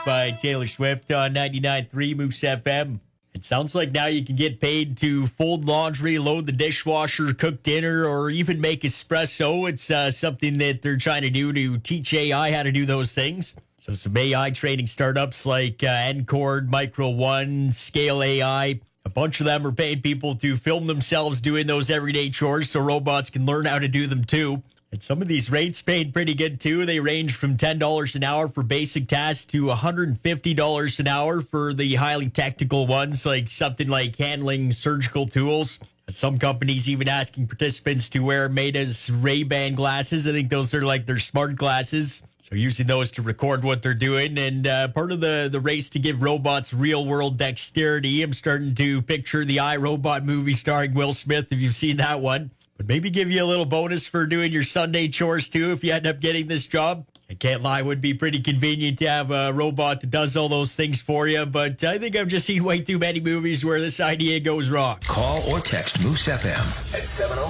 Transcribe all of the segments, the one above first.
by Taylor Swift on 99.3 Moose FM. It sounds like now you can get paid to fold laundry, load the dishwasher, cook dinner, or even make espresso. It's something that they're trying to do to teach AI how to do those things. So some AI training startups like Ncord, Micro One, Scale AI, a bunch of them are paying people to film themselves doing those everyday chores so robots can learn how to do them too. And some of these rates paying pretty good too. They range from $10 an hour for basic tasks to $150 an hour for the highly technical ones, like something like handling surgical tools. Some companies even asking participants to wear Meta's Ray-Ban glasses. I think those are like their smart glasses. So using those to record what they're doing. And part of the race to give robots real-world dexterity, I'm starting to picture the iRobot movie starring Will Smith, if you've seen that one. But maybe give you a little bonus for doing your Sunday chores, too, if you end up getting this job. I can't lie, it would be pretty convenient to have a robot that does all those things for you, but I think I've just seen way too many movies where this idea goes wrong. Call or text Moose FM at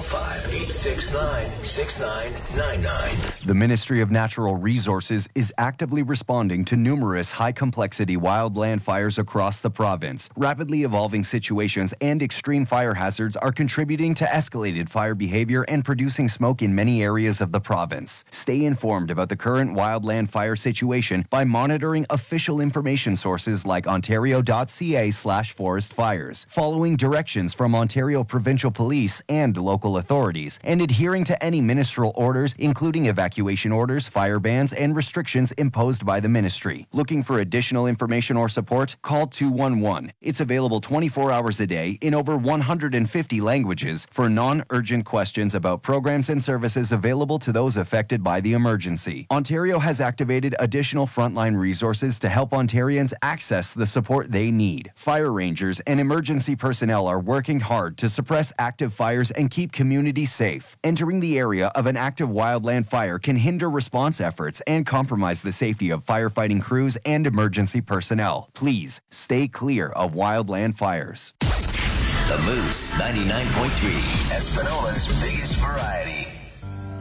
705-869-6999. The Ministry of Natural Resources is actively responding to numerous high-complexity wildland fires across the province. Rapidly evolving situations and extreme fire hazards are contributing to escalated fire behavior and producing smoke in many areas of the province. Stay informed about the current wildland fire situation by monitoring official information sources like ontario.ca/forest fires, following directions from Ontario Provincial Police and local authorities, and adhering to any ministerial orders, including evacuation orders, fire bans, and restrictions imposed by the ministry. Looking for additional information or support? Call 211. It's available 24 hours a day in over 150 languages for non-urgent questions about programs and services available to those affected by the emergency. Ontario has activated additional frontline resources to help Ontarians access the support they need. Fire rangers and emergency personnel are working hard to suppress active fires and keep communities safe. Entering the area of an active wildland fire can hinder response efforts and compromise the safety of firefighting crews and emergency personnel. Please stay clear of wildland fires. The Moose 99.3, Espanola's biggest variety.